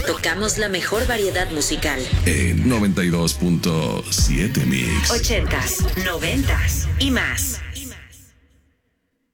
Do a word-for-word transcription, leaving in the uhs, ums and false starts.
tocamos la mejor variedad musical. En noventa y dos punto siete Mix. Ochentas, noventas y más.